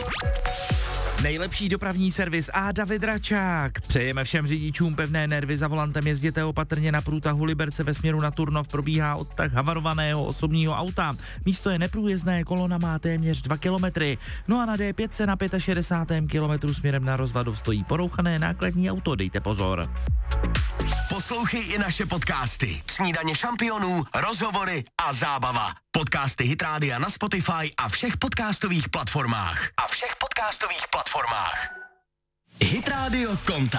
Nejlepší dopravní servis a David Račák. Přejeme všem řidičům pevné nervy, za volantem jezděte opatrně. Na průtahu Liberce ve směru na Turnov probíhá odtah havarovaného osobního auta. Místo je neprůjezdné, kolona má téměř 2 kilometry. No a na D5 na 65. kilometru směrem na Rozvadov stojí porouchané nákladní auto, dejte pozor. Poslouchej i naše podcasty. Snídaně šampionů, rozhovory a zábava. Podcasty Hit Rádia na Spotify a všech podcastových platformách. Hit Radio Kontakt.